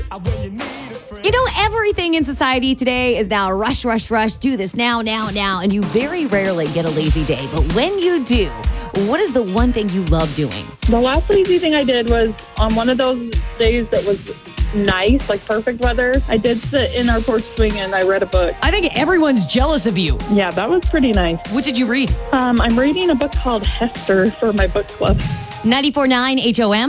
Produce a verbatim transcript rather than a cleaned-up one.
You know, everything in society today is now rush, rush, rush. Do this now, now, now. And you very rarely get a lazy day. But when you do, what is the one thing you love doing? The last lazy thing I did was on one of those days that was nice, like perfect weather. I did sit in our porch swing and I read a book. I think everyone's jealous of you. Yeah, that was pretty nice. What did you read? Um, I'm reading a book called Hester for my book club. ninety-four point nine H O M.